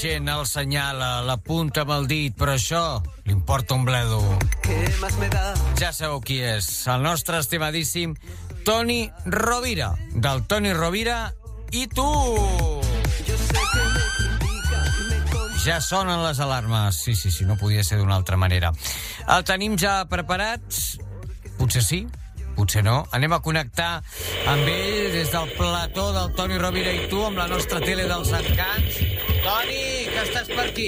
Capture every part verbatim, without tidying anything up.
Gent el senyala, l'apunta amb el dit, però això li importa un bledo. Ja sabeu qui és, el nostre estimadíssim Toni Rovira, del Toni Rovira i tu! Ja sonen les alarmes. Sí, sí, sí, no podia ser d'una altra manera. El tenim ja preparat? Potser sí, potser no. Anem a connectar amb ell des del plató del Toni Rovira i tu, amb la nostra tele dels encants. Toni, que estàs per aquí?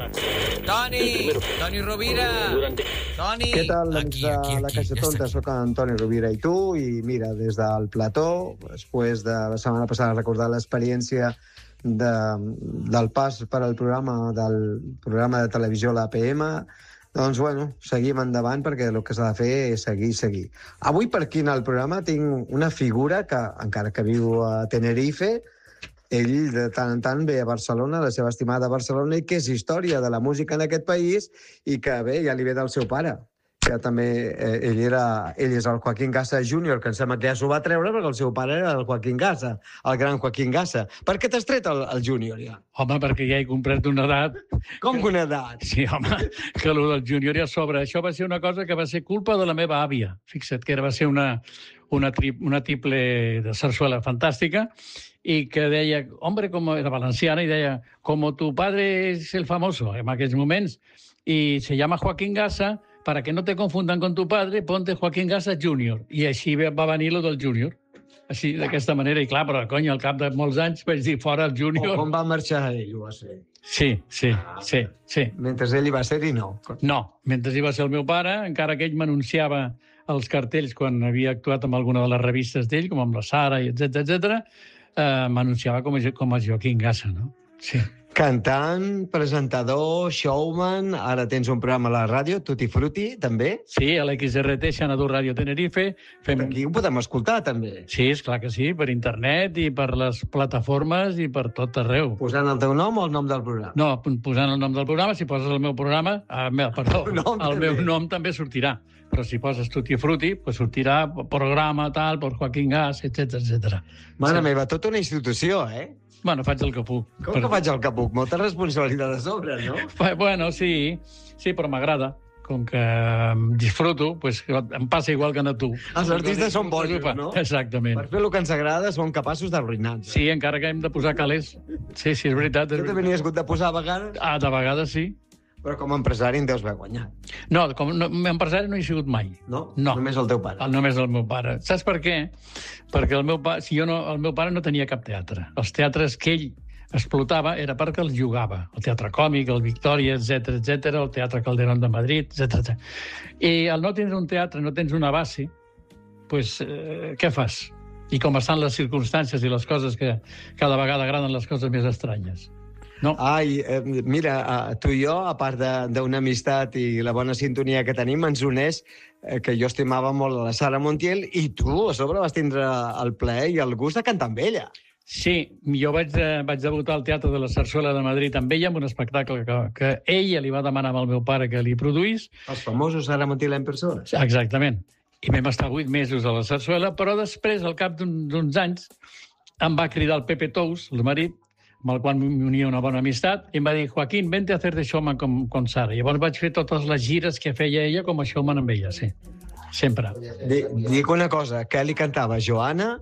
Toni, Toni Rovira. Toni, què tal, aquí, de aquí, la aquí. Caixa Tonta? Soc en Toni Rovira i tu, i mira, des del plató, després de la setmana passada recordar l'experiència de, del pas per al programa del programa de televisió l'A P M, doncs, bueno, seguim endavant perquè el que s'ha de fer és seguir, seguir. Avui, per aquí en el programa, tinc una figura que, encara que viu a Tenerife, ell de tant en tant ve a Barcelona, la seva estimada Barcelona, i que és història de la música en aquest país i que, bé, ja li ve del seu pare, que també eh, ell, era, ell és el Joaquín Gassa júnior, que em sembla que ja s'ho va treure perquè el seu pare era el Joaquín Gassa, el gran Joaquín Gassa. Per què t'has tret el, el júnior, ja? Home, perquè ja he comprat una edat. Com que una edat? Sí, home, que el del júnior ja sobra. Això va ser una cosa que va ser culpa de la meva àvia. Fixa't que era, va ser una, una, tri, una triple de sarsuela fantàstica i que deia, hombre, com era valenciana, i deia, como tu padre es el famoso en aquells moments, i se llama Joaquín Gassa, para que no te confundan con tu padre, ponte Joaquín Gassa júnior. I així va venir lo del júnior. Així, d'aquesta manera. I clar, però, cony, al cap de molts anys vaig dir, fora el júnior. O com va marxar ell, ho va ser? Sí, sí, sí, sí. Mentre ell hi va ser i no. No, mentre hi va ser el meu pare, encara que ell m'anunciava els cartells quan havia actuat amb alguna de les revistes d'ell, com amb la Sara, etcètera, etcètera, eh, m'anunciava com, a, com a Joaquín Gassa, no? Sí. Cantant, presentador, showman, ara tens un programa a la ràdio, Tutti Frutti, també. Sí, a l'X R T, Xanadu Ràdio Tenerife. Fem... Aquí ho podem escoltar, també. Sí, esclar que sí, per internet i per les plataformes i per tot arreu. Posant el teu nom o el nom del programa? No, posant el nom del programa, si poses el meu programa, ah, perdó, el, nom, el meu nom també sortirà. Però si poses Tutti Frutti, pues sortirà programa tal, per Joaquín Gas, etcètera, etcètera. Mare sí. meva, tota una institució, eh? Bueno, faig el que puc. Com però... que faig el que puc? Molta responsabilitat a sobre, no? Bueno, sí, sí, però m'agrada. Com que disfruto, pues, em passa igual que a tu. Els artistes són bojos, no? Exactament. Per fer el que ens agrada són capaços d'arruïnar-nos. Sí, encara que hem de posar calés. Sí, sí, és veritat. Tu també n'hi has hagut de posar a vegades? Ah, de vegades sí. Però com a empresari en deus haver guanyat. No, com no, empresari no he sigut mai. No? No. Només el teu pare? El, només el meu pare. Saps per què? Perquè el meu, pa, si jo no, el meu pare no tenia cap teatre. Els teatres que ell explotava era perquè els jugava. El Teatre Còmic, el Victòria, etcètera, etcètera, el Teatre Calderón de Madrid, etcètera. I al no tens un teatre, no tens una base, pues, eh, què fas? I com estan les circumstàncies i les coses que cada vegada agraden les coses més estranyes. No. Ai, eh, mira, tu i jo, a part d'una amistat i la bona sintonia que tenim, ens uneix eh, que jo estimava molt a la Sara Montiel i tu, a sobre, vas tindre el plaer i el gust de cantar amb ella. Sí, jo vaig, eh, vaig debutar al Teatre de la Sarsuela de Madrid amb ella, amb un espectacle que, que ella li va demanar al meu pare que li produís. Els famosos Sara Montiel en persona. Exactament. I vam estar vuit mesos a la Sarsuela, però després, al cap d'uns anys, em va cridar el Pepe Tous, el marit, amb el qual m'unia una bona amistat, i em va dir, Joaquín, vente a hacer de showman com, com Sara. I llavors vaig fer totes les gires que feia ella com a showman amb ella, sí. Sempre. Dic una cosa, que li cantava Joana?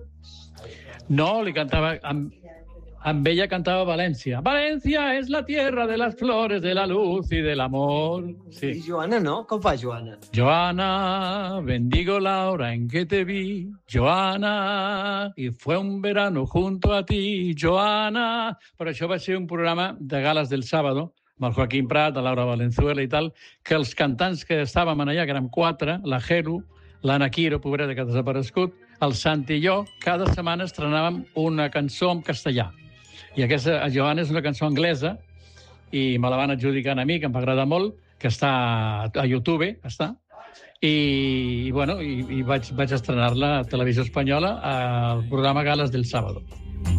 No, li cantava... Amb, amb ella cantava València. València és la tierra de las flores, de la luz y del amor. Sí. I Joana no? Com fa Joana? Joana, bendigo la hora en que te vi. Joana, y fue un verano junto a ti. Joana... Però això va ser un programa de gales del sábado, amb el Joaquín Prat, la Laura Valenzuela i tal, que els cantants que estàvem allà, que érem quatre, la Jero, l'Anna Quiro, pobreta que ha desaparegut, el Santi i jo, cada setmana estrenàvem una cançó en castellà. I aquesta, a Joana, és una cançó anglesa, i me la van adjudicar a mi, que em va agradar molt, que està a YouTube, està, i, i bueno, i, i vaig, vaig estrenar-la a Televisió Espanyola al programa Gales del Sábado.